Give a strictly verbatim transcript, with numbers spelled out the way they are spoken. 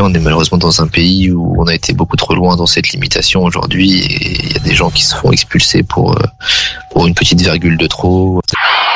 on est malheureusement dans un pays où on a été beaucoup trop loin dans cette limitation aujourd'hui et il y a des gens qui se font expulser pour, pour une petite virgule de trop.